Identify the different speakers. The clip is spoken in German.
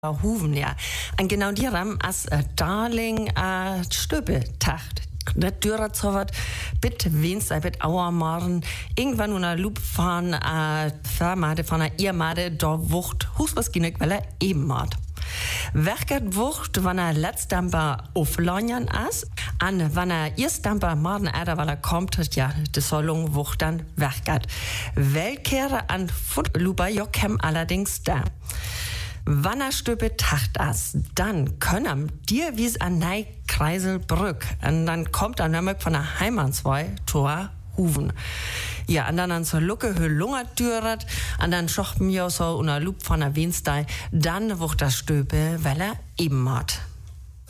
Speaker 1: Huven, ja. En genau die ram as Darling Stöbe tacht. Das dürer so wat bit wenst bit auermaren irgendwann una Loop von Firmade von einer Irmade da wucht hus was ginek weil eben mat. Werket wucht wann letztdamper offlonjan as an wann erstdamper marden weil kommt ja de Sollung wucht dann werket. Weltkehre an Futluba Jokem allerdings da. Wann Stöbe tacht as, dann können dir wie's an nei Kreiselbrück und dann kommt dann nämlich von der Heimanswei Tor Huven. Ja, und dann zur Lucke Lungert düret, und dann schochten mir so una Loop von der Wenstei, dann wucht das Stöbe, weil eben hat.